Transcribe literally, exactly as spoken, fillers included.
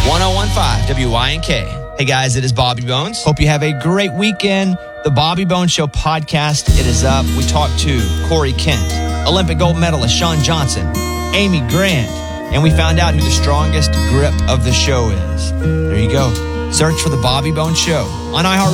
one oh one point five W Y N K. Hey guys, it is Bobby Bones. Hope you have a great weekend. The Bobby Bones Show podcast, it is up. We talked to Corey Kent, Olympic gold medalist Shawn Johnson, Amy Grant, and we found out who the strongest grip of the show is. There you go. Search for the Bobby Bones Show on iHeart.